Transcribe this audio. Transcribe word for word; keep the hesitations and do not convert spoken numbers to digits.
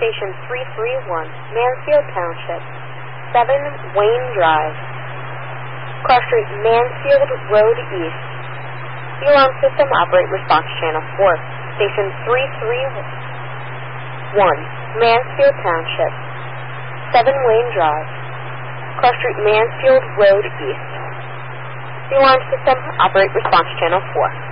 Station three three one, Mansfield Township, seven Wayne Drive. Cross Street, Mansfield Road East. The alarm system operate response channel four. Station three three one, Mansfield Township, seven Wayne Drive. Cross Street, Mansfield Road East. The alarm system operate response channel four.